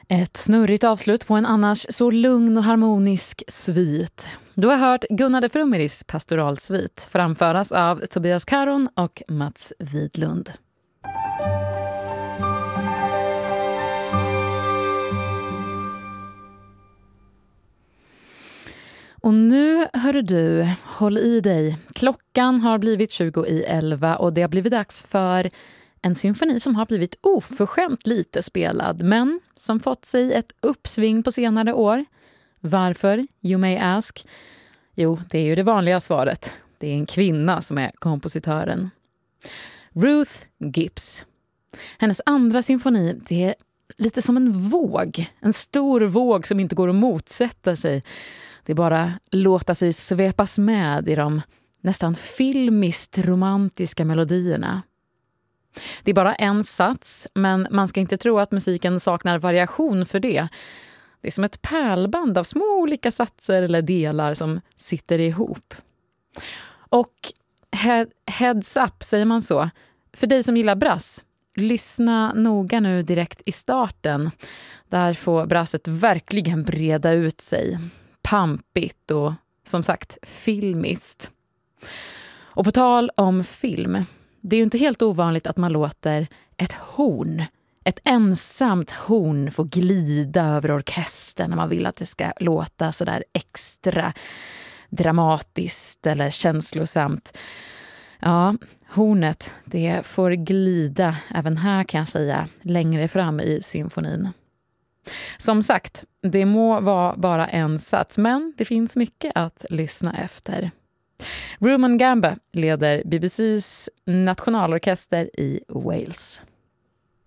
Ett snurrigt avslut på en annars så lugn och harmonisk svit. Du har hört Gunnar de Frummeris pastoralsvit framföras av Tobias Caron och Mats Widlund. Och nu hör du, håll i dig. Klockan har blivit 20:11 och det har blivit dags för en symfoni som har blivit oförskämt lite spelad, men som fått sig ett uppsving på senare år. Varför? You may ask. Jo, det är ju det vanliga svaret. Det är en kvinna som är kompositören. Ruth Gibbs. Hennes andra symfoni, det är lite som en våg. En stor våg som inte går att motsätta sig. Det är bara låta sig svepas med i de nästan filmiskt romantiska melodierna. Det är bara en sats, men man ska inte tro att musiken saknar variation för det. Det är som ett pärlband av små olika satser eller delar som sitter ihop. Och heads up, säger man så. För dig som gillar brass, lyssna noga nu direkt i starten. Där får brasset verkligen breda ut sig. Pampigt och som sagt filmiskt. Och på tal om film, det är ju inte helt ovanligt att man låter ett ensamt horn få glida över orkestern när man vill att det ska låta så där extra dramatiskt eller känslosamt. Ja, hornet, det får glida även här kan jag säga längre fram i symfonin. Som sagt, det må vara bara en sats, men det finns mycket att lyssna efter. Rumon Gamba leder BBCs nationalorkester i Wales.